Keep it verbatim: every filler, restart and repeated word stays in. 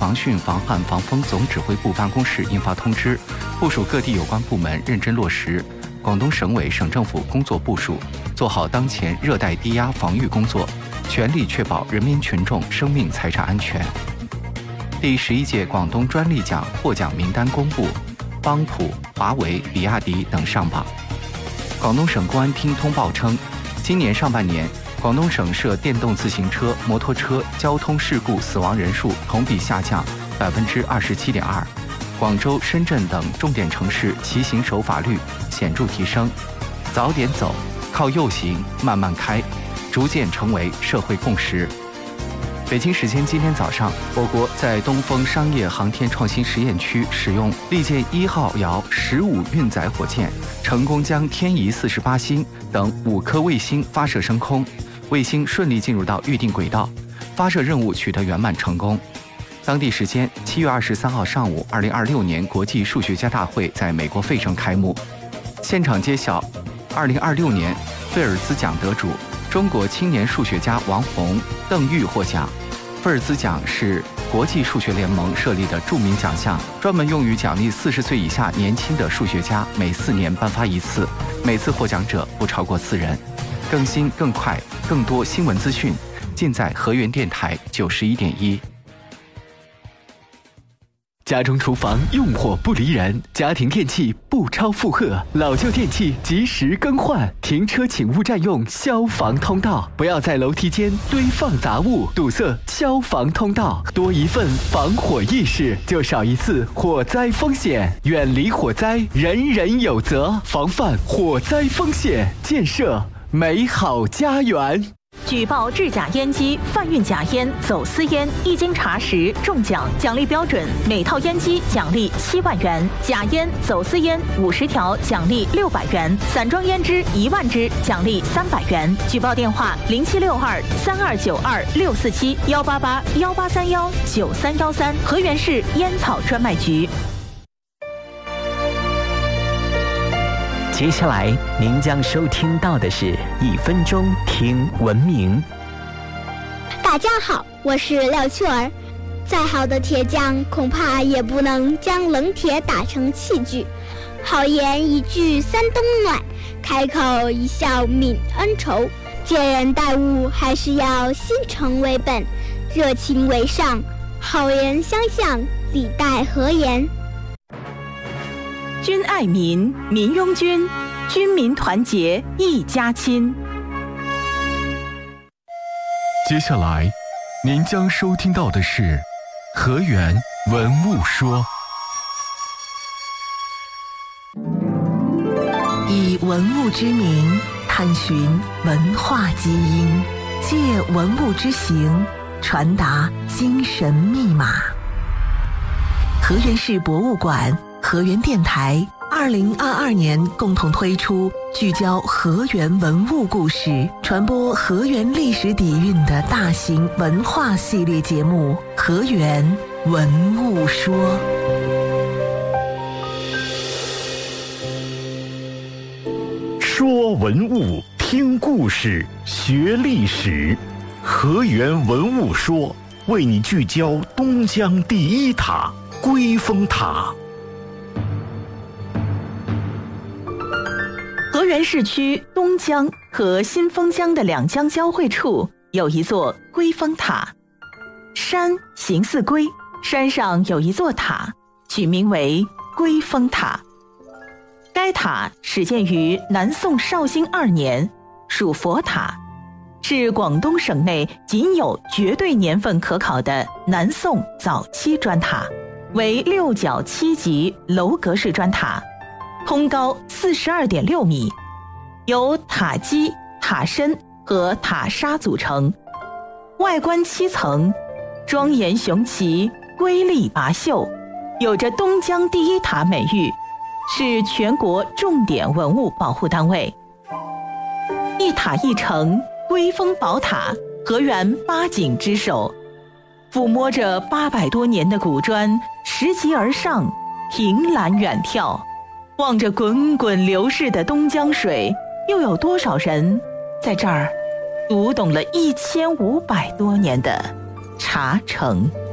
防汛防旱防风总指挥部办公室印发通知，部署各地有关部门认真落实广东省委省政府工作部署，做好当前热带低压防御工作，全力确保人民群众生命财产安全。第十一届广东专利奖获奖名单公布，邦普、华为、比亚迪等上榜。广东省公安厅通报称，今年上半年，广东省涉电动自行车、摩托车交通事故死亡人数同比下降百分之二十七点二，广州、深圳等重点城市骑行守法率显著提升，早点走，靠右行，慢慢开，逐渐成为社会共识。北京时间今天早上，我国在东风商业航天创新实验区使用利剑一号遥十五运载火箭，成功将天仪四十八星等五颗卫星发射升空，卫星顺利进入到预定轨道，发射任务取得圆满成功。当地时间七月二十三号上午，二零二六年国际数学家大会在美国费城开幕，现场揭晓二零二六年菲尔兹奖得主。中国青年数学家王洪、邓玉获奖。菲尔兹奖是国际数学联盟设立的著名奖项，专门用于奖励四十岁以下年轻的数学家，每四年颁发一次，每次获奖者不超过四人。更新更快，更多新闻资讯，尽在河源电台九十一点一。家中厨房用火不离人，家庭电器不超负荷，老旧电器及时更换。停车请勿占用消防通道，不要在楼梯间堆放杂物，堵塞消防通道。多一份防火意识，就少一次火灾风险。远离火灾，人人有责。防范火灾风险，建设美好家园。 举报制假烟机、贩运假烟、走私烟，一经查实中奖，奖励标准：每套烟机奖励七万元；假烟、走私烟五十条奖励六百元；散装烟支一万支奖励三百元。举报电话：零七六二三二九二六四七幺八八幺八三幺九三幺三，河源市烟草专卖局。 接下来您将收听到的是一分钟听文明。 大家好，我是廖秋儿。再好的铁匠，恐怕也不能将冷铁打成器具。好言一句三冬暖，开口一笑泯恩仇。接人待物还是要心诚为本，热情为上，好人相向，礼待和颜。 君爱民，民拥君，军民团结一家亲。 接下来您将收听到的是河源文物说。 以文物之名探寻文化基因，借文物之形传达精神密码。河源市博物馆、河源电台二零二二年共同推出聚焦河源文物故事、传播河源历史底蕴的大型文化系列节目《河源文物说》。 说文物，听故事，学历史。河源文物说，为你聚焦东江第一塔——龟峰塔。 河源市区东江和新丰江的两江交汇处有一座龟峰塔，山形似龟，山上有一座塔，取名为龟峰塔。该塔始建于南宋绍兴二年，属佛塔，是广东省内仅有绝对年份可考的南宋早期砖塔，为六角七级楼阁式砖塔，通高四十二点六米，由塔基、塔身和塔刹组成，外观七层，庄严雄奇，瑰丽拔秀，有着东江第一塔美誉，是全国重点文物保护单位。一塔一城，龟峰宝塔，河源八景之首，抚摸着八百多年的古砖，拾级而上，凭栏远眺，望着滚滚流逝的东江水，又有多少人在这儿读懂了一千五百多年的茶城？